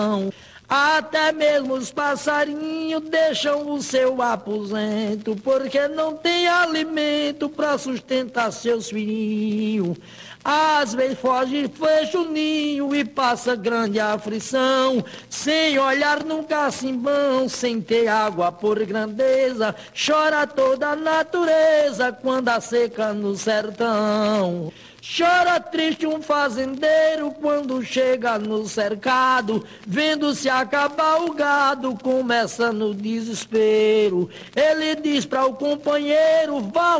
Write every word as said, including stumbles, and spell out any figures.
Até mesmo os passarinhos deixam o seu aposento, porque não tem alimento para sustentar seus filhinhos. Às vezes foge, fecha o ninho e passa grande aflição, sem olhar num cacimbão, sem ter água por grandeza. Chora toda a natureza quando a seca no sertão. Chora triste um fazendeiro quando chega no cercado, vendo se acabar o gado, começa no desespero. Ele diz para o companheiro: vá